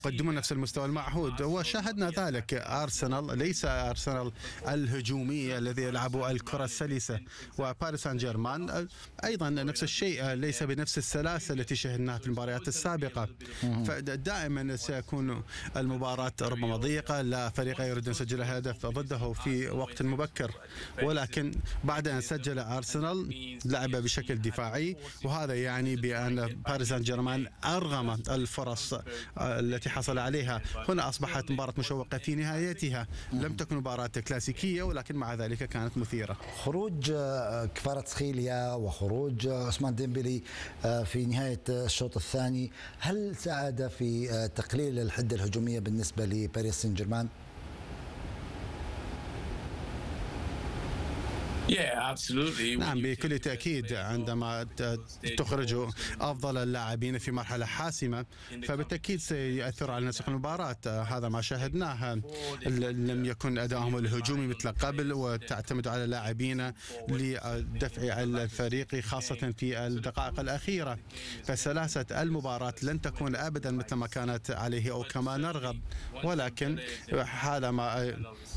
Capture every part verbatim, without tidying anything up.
يقدمون نفس المستوى المعهود، وشاهدنا ذلك. أرسنال ليس أرسنال الهجومي الذي يلعب الكرة السلسة، وباريس سان جيرمان أيضا نفس الشيء، ليس بنفس السلاسة التي شاهدناها في المباريات السابقة. فدائما سيكون المباراة ربما ضيقة، لا فريق يريد أن يسجل هدف ضده في وقت مبكر، ولكن بعد أن سجل أرسنال لعب بشكل دفاعي، وهذا يعني بأن باريس سان جيرمان أرغم الفرص التي حصل عليها. هنا أصبحت مباراة مشوقة في نهايتها، لم تكن مباراة كلاسيكية، ولكن مع ذلك كانت مثيرة. خروج كفاراتسخيليا وخروج عثمان ديمبلي في نهاية الشوط الثاني هل ساعد في تقليل الحدة الهجومية بالنسبة لباريس سان جيرمان؟ نعم بكل تأكيد، عندما تخرج أفضل اللاعبين في مرحلة حاسمة فبالتأكيد سيؤثر على نسق المباراة. هذا ما شاهدناه، لم يكن أدائهم الهجومي مثل قبل، وتعتمد على لاعبين لدفع الفريق خاصة في الدقائق الأخيرة، فسلاسة المباراة لن تكون أبدا مثل ما كانت عليه أو كما نرغب. ولكن حالما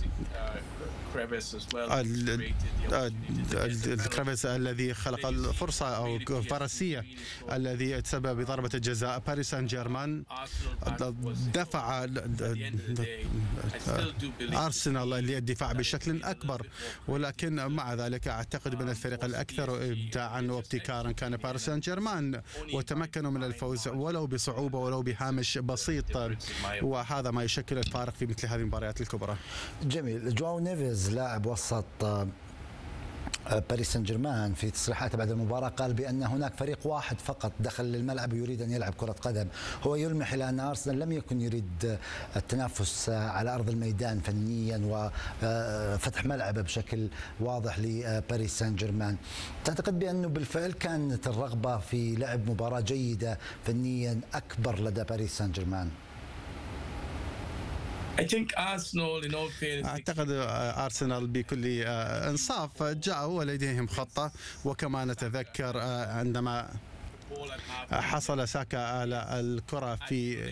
الكرافيس الذي خلق الفرصة أو فرسية الذي تسبب بضربة الجزاء، باريس سان جيرمان دفع أرسنال للدفاع بشكل أكبر، ولكن مع ذلك أعتقد بأن الفريق الأكثر إبداعا وابتكارا كان باريس سان جيرمان، وتمكنوا من الفوز ولو بصعوبة ولو بهامش بسيط، وهذا ما يشكل الفارق في مثل هذه المباريات الكبرى. جميل. جواو نيفيز لاعب وسط باريس سان جيرمان في تصريحاته بعد المباراة قال بأن هناك فريق واحد فقط دخل للملعب يريد أن يلعب كرة قدم. هو يلمح إلى أن أرسنال لم يكن يريد التنافس على أرض الميدان فنيا وفتح ملعبه بشكل واضح لباريس سان جيرمان. تعتقد بأنه بالفعل كانت الرغبة في لعب مباراة جيدة فنيا أكبر لدى باريس سان جيرمان؟ أعتقد أرسنال بكل إنصاف جاءوا ولديهم خطة، وكما نتذكر عندما حصل ساكا على الكرة في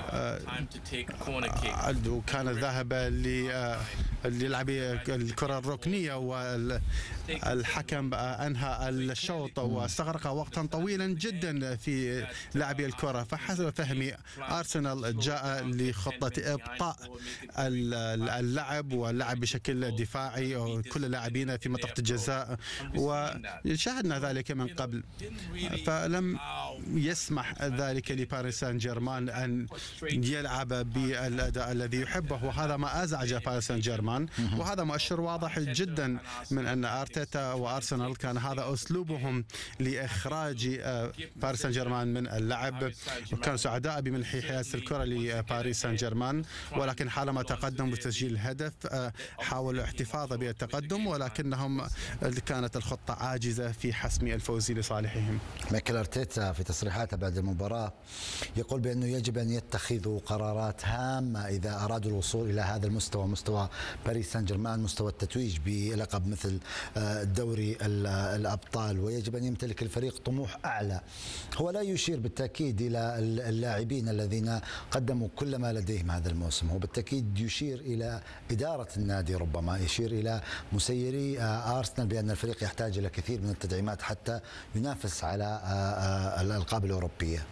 وكان ذهب للعب الكرة الركنية، والحكم أنهى الشوط واستغرق وقتا طويلا جدا في لعب الكرة. فحسب فهمي أرسنال جاء لخطة إبطاء اللعب واللعب بشكل دفاعي، وكل اللاعبين في منطقة الجزاء، وشاهدنا ذلك من قبل، فلم يسمح ذلك لباريس سان جيرمان أن يلعب بالأداء الذي يحبه، وهذا ما أزعج باريس سان جيرمان، وهذا مؤشر واضح جدا من أن أرتيتا وأرسنال كان هذا أسلوبهم لإخراج باريس سان جيرمان من اللعب، وكانوا سعداء بمنح حيازة الكرة لباريس سان جيرمان، ولكن حالما تقدم بتسجيل هدف حاولوا الاحتفاظ بالتقدم، ولكنهم كانت الخطة عاجزة في حسم الفوز لصالحهم. مايكل أرتيتا في تصريحاته بعد المباراة يقول بأنه يجب أن يتخذوا قرارات هامة إذا أرادوا الوصول إلى هذا المستوى، مستوى باريس سان جيرمان، مستوى التتويج بلقب مثل دوري الأبطال، ويجب أن يمتلك الفريق طموح أعلى. هو لا يشير بالتأكيد إلى اللاعبين الذين قدموا كل ما لديهم هذا الموسم، هو بالتأكيد يشير إلى إدارة النادي، ربما يشير إلى مسيري أرسنال بأن الفريق يحتاج إلى كثير من التدعيمات حتى ينافس على الألقاب الأوروبية.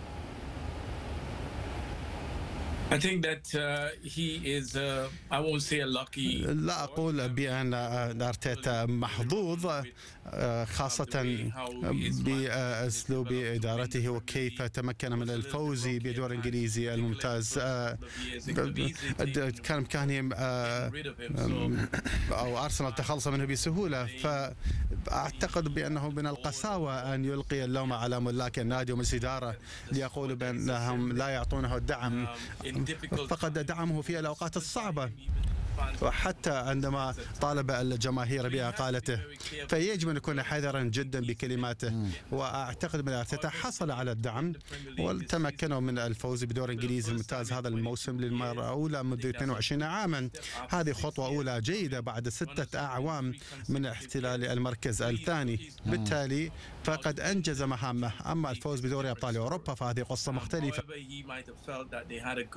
I think that uh, he is uh, I won't say a lucky. لا أقول بأن أرتيتا محظوظ، خاصة بأسلوب إدارته وكيف تمكن من الفوز بدور إنجليزي الممتاز. كان بإمكانهم أو أرسنال تخلص منه بسهولة، فأعتقد بأنه من القساوة أن يلقي اللوم على ملاك النادي ومجلس الإدارة ليقولوا بأنهم لا يعطونه الدعم. فقد دعمه في الأوقات الصعبة، وحتى عندما طالب الجماهير بإقالته، فيجب أن يكون حذرا جدا بكلماته. وأعتقد أن أرتيتا حصل على الدعم وتمكنوا من الفوز بدور إنجليزي الممتاز هذا الموسم للمرة الأولى منذ اثنين وعشرين عاما. هذه خطوة أولى جيدة بعد ستة أعوام من احتلال المركز الثاني، بالتالي فقد أنجز مهامه. أما الفوز بدوري أبطال أوروبا فهذه قصة مختلفة.